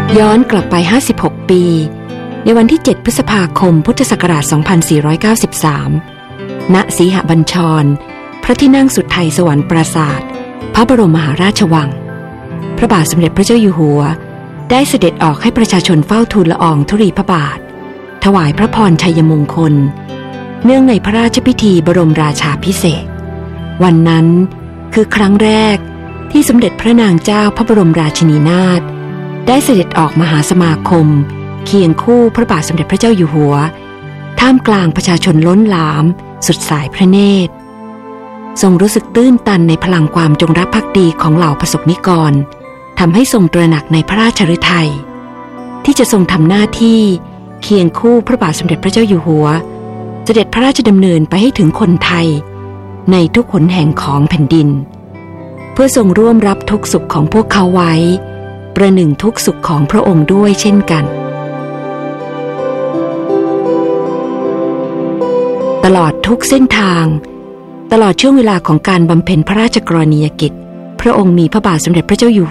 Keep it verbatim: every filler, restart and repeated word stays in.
ย้อนกลับไปห้าสิบหกปีในวันที่เจ็ดพฤษภาคมพุทธศักราชสองพันสี่ร้อยเก้าสิบสาม ณ สีหบัญชรพระที่นั่งสุดไทยสวรรค์ปราสาทพระบรมมหาราชวังพระบาทสมเด็จพระเจ้าอยู่หัวได้เสด็จออกให้ประชาชนเฝ้าทูลละอองธุลีพระบาทถวายพระพรชัยมงคลเนื่องในพระราชพิธีบรมราชาภิเษกวันนั้นคือครั้งแรกที่สมเด็จพระนางเจ้าพระบรมราชินีนาถได้เสด็จออกมหาสมาคมเคียงคู่พระบาทสมเด็จพระเจ้าอยู่หัวท่ามกลางประชาชนล้นหลามสุดสายพระเนตรทรงรู้สึกตื้นตันในพลังความจงรักภักดีของเหล่าประสบนิกรทำให้ทรงตระหนักในพระราชฤทัยที่จะทรงทำหน้าที่เคียงคู่พระบาทสมเด็จพระเจ้าอยู่หัวเสด็จพระราชดำเนินไปให้ถึงคนไทยในทุกหนแห่งของแผ่นดินเพื่อทรงร่วมรับทุกสุขของพวกเขาไว้ประหนึ่งทุกสุขของพระองค์ด้วยเช่นกันตลอดทุกเส้นทางตลอดช่วงเวลาของการบำเพ็ญพระราชกรณียกิจพระองค์มีพระบาทสมเด็จพระเจ้าอยู่